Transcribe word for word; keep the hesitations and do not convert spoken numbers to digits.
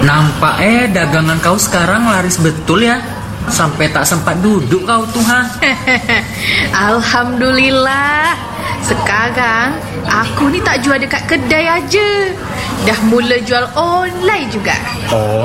Nampak eh dagangan kau sekarang laris betul ya. Sampai tak sempat duduk kau tuh ha. Alhamdulillah. Sekarang aku ni tak jual dekat kedai aja, dah mula jual online juga. Oh